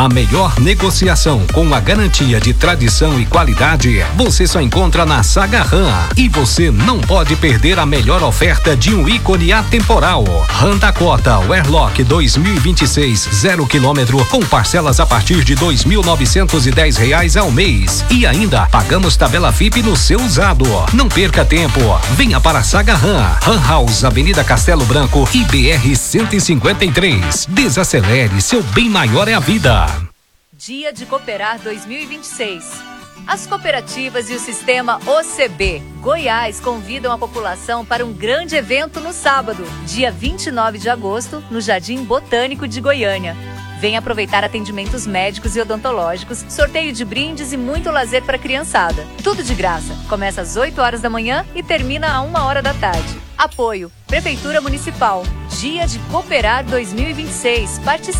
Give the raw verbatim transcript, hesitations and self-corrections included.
A melhor negociação com a garantia de tradição e qualidade você só encontra na Saga Ram. E você não pode perder a melhor oferta de um ícone atemporal. Ram Dakota Wearlock dois mil e vinte e seis, zero quilômetro, com parcelas a partir de dois mil novecentos e dez reais ao mês. E ainda pagamos tabela F I P no seu usado. Não perca tempo. Venha para a Saga Ram. Ram House, Avenida Castelo Branco e B R cento e cinquenta e três. Desacelere, seu bem maior é a vida. Dia de Cooperar dois mil e vinte e seis. As cooperativas e o sistema O C B Goiás convidam a população para um grande evento no sábado, dia vinte e nove de agosto, no Jardim Botânico de Goiânia. Venha aproveitar atendimentos médicos e odontológicos, sorteio de brindes e muito lazer para a criançada. Tudo de graça. Começa às oito horas da manhã e termina a uma hora da tarde. Apoio: Prefeitura Municipal. Dia de Cooperar dois mil e vinte e seis. Participe.